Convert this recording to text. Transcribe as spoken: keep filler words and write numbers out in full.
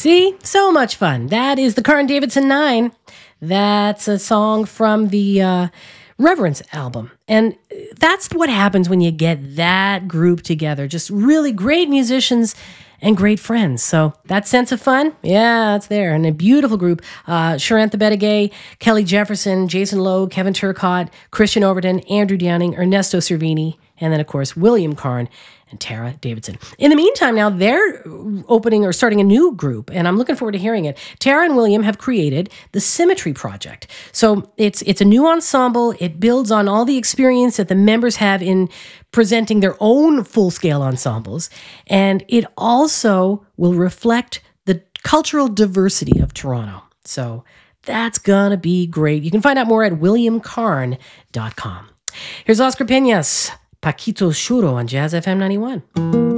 See? So much fun. That is the Carn Davidson Nine. That's a song from the uh, Reverence album. And that's what happens when you get that group together. Just really great musicians and great friends. So that sense of fun, yeah, it's there. And a beautiful group. Uh, Sharantha Bettigay, Kelly Jefferson, Jason Lowe, Kevin Turcotte, Christian Overton, Andrew Downing, Ernesto Cervini, and then, of course, William Carn and Tara Davidson. In the meantime, now they're opening or starting a new group, and I'm looking forward to hearing it. Tara and William have created the Symmetry Project. So it's it's a new ensemble. It builds on all the experience that the members have in presenting their own full-scale ensembles, and it also will reflect the cultural diversity of Toronto. So that's gonna be great. You can find out more at william carn dot com. Here's Oscar Peñas, Paquito Churro on Jazz F M ninety-one.